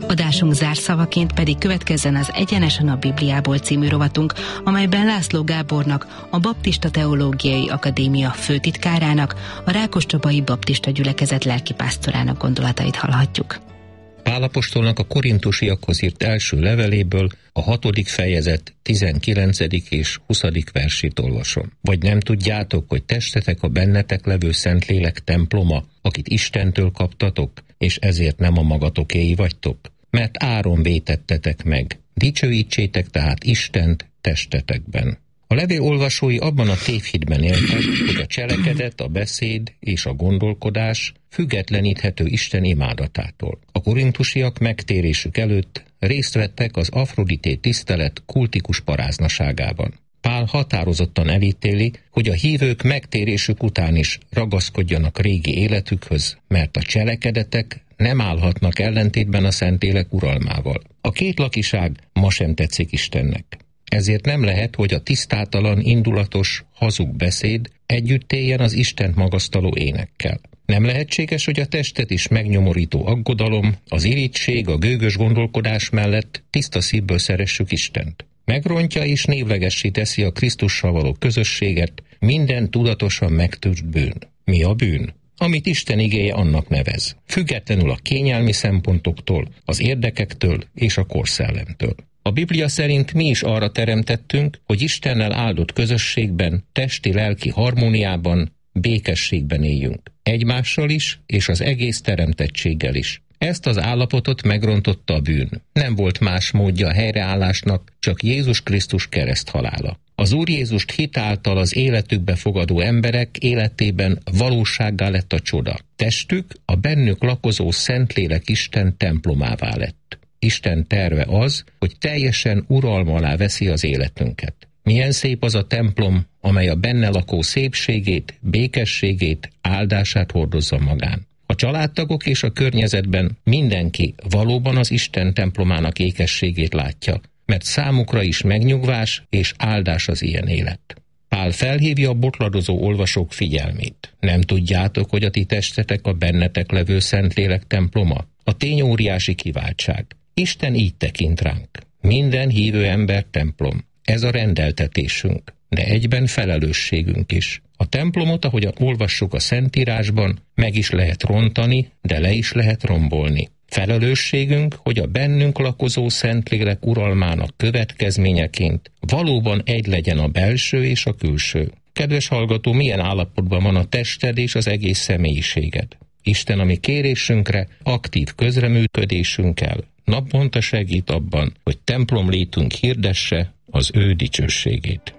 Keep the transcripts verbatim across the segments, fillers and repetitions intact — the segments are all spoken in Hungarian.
Adásunk zárszavaként pedig következzen az Egyenesen a Bibliából című rovatunk, amelyben László Gábornak, a Baptista Teológiai Akadémia főtitkárának, a Rákoscsabai Baptista Gyülekezet lelkipásztorának gondolatait hallhatjuk. Pál apostolnak a korintusiakhoz írt első leveléből a hatodik fejezet tizenkilencedik és huszadik versét olvasom. Vagy nem tudjátok, hogy testetek a bennetek levő Szentlélek temploma, akit Istentől kaptatok, és ezért nem a magatokéi vagytok? Mert áron vétettetek meg. Dicsőítsétek tehát Istent testetekben. A levél olvasói abban a tévhitben éltek, hogy a cselekedet, a beszéd és a gondolkodás függetleníthető Isten imádatától. A korintusiak megtérésük előtt részt vettek az Afrodité tisztelet kultikus paráznaságában. Pál határozottan elítéli, hogy a hívők megtérésük után is ragaszkodjanak régi életükhöz, mert a cselekedetek nem állhatnak ellentétben a Szentlélek uralmával. A két lakiság ma sem tetszik Istennek. Ezért nem lehet, hogy a tisztátalan, indulatos, hazug beszéd együtt éljen az Istent magasztaló énekkel. Nem lehetséges, hogy a testet is megnyomorító aggodalom, az irigység, a gőgös gondolkodás mellett tiszta szívből szeressük Istent. Megrontja és névlegessé teszi a Krisztussal való közösséget minden tudatosan megtört bűn. Mi a bűn? Amit Isten igéje annak nevez, függetlenül a kényelmi szempontoktól, az érdekektől és a korszellemtől. A Biblia szerint mi is arra teremtettünk, hogy Istennel áldott közösségben, testi-lelki harmóniában, békességben éljünk. Egymással is, és az egész teremtettséggel is. Ezt az állapotot megrontotta a bűn. Nem volt más módja a helyreállásnak, csak Jézus Krisztus kereszthalála. Az Úr Jézust hitáltal az életükbe fogadó emberek életében valósággá lett a csoda. Testük a bennük lakozó Szentlélek Isten templomává lett. Isten terve az, hogy teljesen uralma alá veszi az életünket. Milyen szép az a templom, amely a benne lakó szépségét, békességét, áldását hordozza magán. A családtagok és a környezetben mindenki valóban az Isten templomának ékességét látja, mert számukra is megnyugvás és áldás az ilyen élet. Pál felhívja a botladozó olvasók figyelmét. Nem tudjátok, hogy a ti testetek a bennetek levő Szentlélek temploma? A tény óriási kiváltság. Isten így tekint ránk. Minden hívő ember templom. Ez a rendeltetésünk, de egyben felelősségünk is. A templomot, ahogyan olvassuk a Szentírásban, meg is lehet rontani, de le is lehet rombolni. Felelősségünk, hogy a bennünk lakozó Szentlélek uralmának következményeként valóban egy legyen a belső és a külső. Kedves hallgató, milyen állapotban van a tested és az egész személyiséged? Isten a mi kérésünkre, aktív közreműködésünkkel naponta segít abban, hogy templom létünk hirdesse az ő dicsőségét.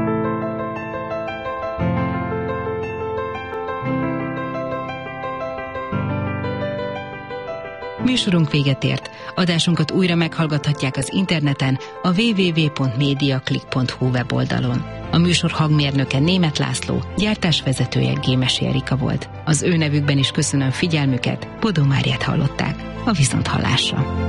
Műsorunk véget ért. Adásunkat újra meghallgathatják az interneten, a double-u double-u double-u pont mediaclick pont hu weboldalon. A műsor hangmérnöke Németh László, gyártásvezetője Gémesi Erika volt. Az ő nevükben is köszönöm figyelmüket, Bodó Máriát hallották. A viszonthallásra.